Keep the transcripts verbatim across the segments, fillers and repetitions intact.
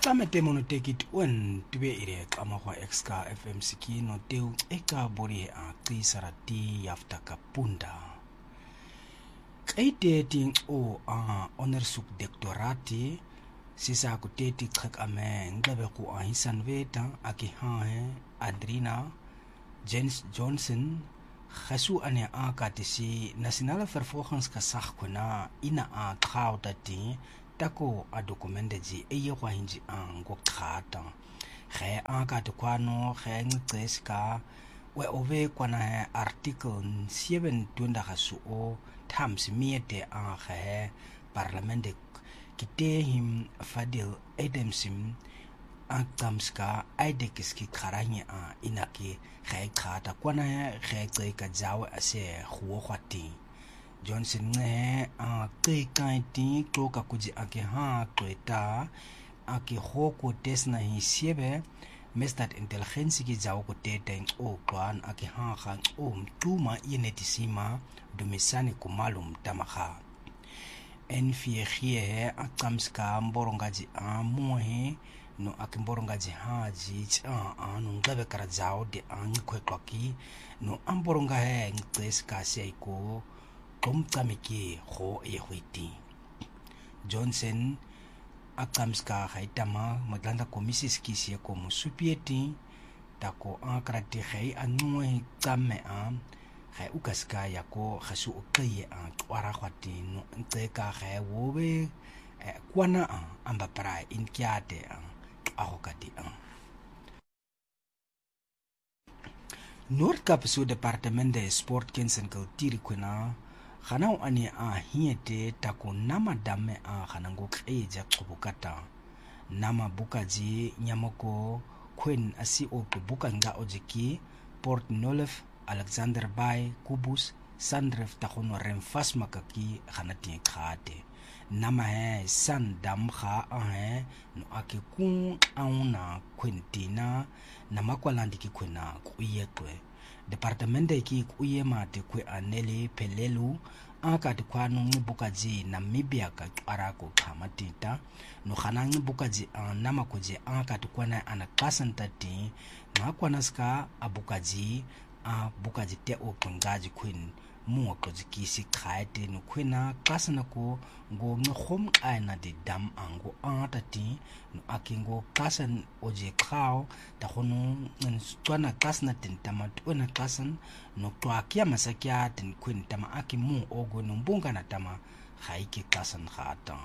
Tamete monotekit un tube ire kamawa exka F M siki no teu eka bori a tisarati yafta kapunda. Kaite ting o a onderzoek doctorati sisa ku teti trek ame nglabe ku a hisan veta aki hae Adrina Jens Johnson Gesu ane a katisi nasionale vervolgingsgesag kuna ina a trautati tako a dokumende ji eye kwa hinji an go khata ge a ka to kwano ge ngceska we ove kwana article seven twenty gasu o times miete a ge parlamente kite him Fadil Adamsim a tamska aidekiski kharanye a inaki ge khata kwana ge tseka jawe ase khuo khwati Johnson ne a te kaiti toka kuji ake ha kweta ake hoko tesna hi siebe mestat intelligence ki jawo ko tete o kwan ake ha khan o mtuma yenetisima dumisani kumalum tamaha en fiechie akamska mborongaji a mohe no ake mborongaji haji a anu ngabe kara jawo de an kwekwaki no amboronga he ngteska seiko Tomtamiki ho ehwiti Johnson akamska haitama maglanda komisis kisi ko musupieti tako akrati hai anue tame a hai ukaska yako khasu ukaye a twara khwati no nteka hai wobe kwana a amba para inkiate a ahokati a Noordkap so departement de sport kensen kulturi kuna Khanau ane a hiete tako nama dame a khanango eja kubukata nama bukaji nyamoko kwen asi o kubuka nga ojiki Port Nolef Alexander Bay Kubus Sandref takono renfas makaki khanati khate nama he san dam kha a he no ake kun auna kwentina nama kwalandi ki kwena kuyekwe Departamente ki kuye mate kwe anele pelelu aka tikwano ngibukaji Namibia ka arako kamatita no khana ngibukaji nama koje aka tikwana ana kasantati ngakwana ska abukaji a bukaji te o kungaji queen mu koji kisi khaite no kwena kasana ko ngo ngkhom aina de dam ango atati no akingo kasan oje khao ta khono tswana kasna tentama twana kasan no twakia masakia tin queen tama akimu ogo no mbunga na tama haike kasan khata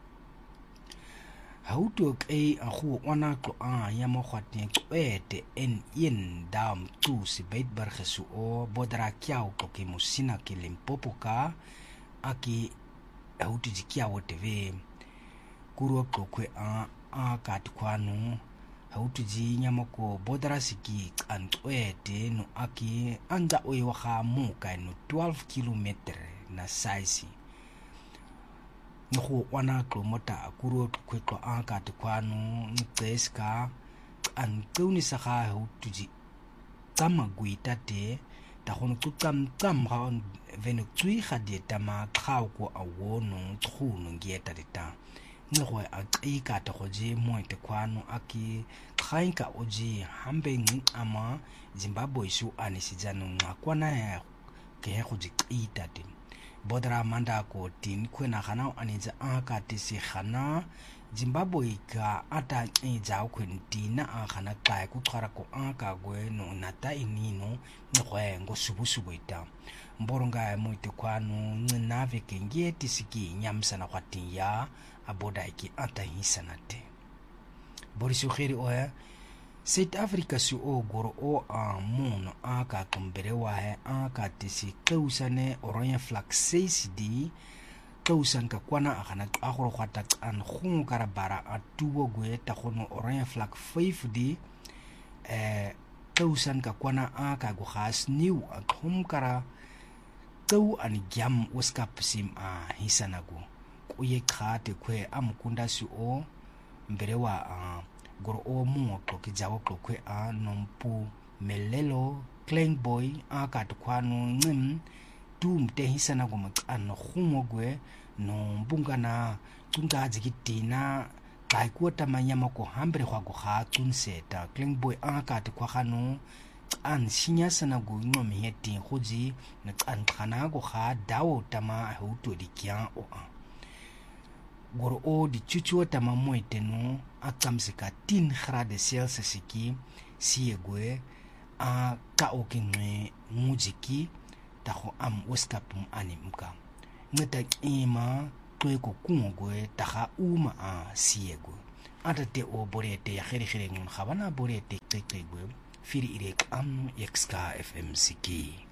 Hauto e a khu ona ko a ya mo khwatne kwete en yin dam tu si beitbar gesu o bodra kiao ko ke musina ke Limpopo ka aki hauto ji kiao tv kuro ko kwe a a ka tkwanu hauto ji nyamoko bodra siki an kwete no aki anga o yo kha mu ka no twelve kilometer na saisi Nho wana klomota akuro kwetlo anka tekwanu nteska an tuni saka hutuji tama guitate ta hono tutam tam ha venu tsui khade tama khao ko awono tkhunu ngieta dita nho a tsika ta hoje mo tekwanu aki khainka oji hambe ngi ama Zimbabwe su anisijanu ngakwana ya ke hoji itate Bodra manda ko tin kwena khana aniza aka tisi khana Zimbabwe ka ata ija kwentina a khana kai ku khara ko aka gwe no nata inino ngwe ngo subu subu ita mboronga muite kwanu nave kengie tisiki nyamsana kwatin ya aboda iki ata hisanate Boris Ukheri oya South Africa su o goro o a mono aka kumbere wa he aka tisi kausane oronya flag seis di kausan ka kwana akana akoro khata an khungu karabara atuwo gwe ta khono oronya flag five di eh kausan ka kwana aka go khas new akhum kara tau an gyam uska psim a hisanago kuye khate kwe amkunda su o mbere wa a goro o mu ko ki jawo ko kwe a nompu melelo klengboy a ka tkwanu ngim tum te hisana go mak an khumogwe no mbungana tunga jikitina kai ku tamanyama ko hambre kwa go ha tsunseta kling boy aka te kwa gano an sinya sana go ngomi heti goji na an khana go ha dawo tama ho to di kya o a goro o di chuchu tama moiteno akamsika tin grade celsius ki siegwe a ka o kinwe mujiki ta ho am weskapum animka ngeta ima tweko kungwe ta ha uma a siegwe ata te o borete ya khiri khiri ngun khabana borete tekegwe firi irek am xka fm siki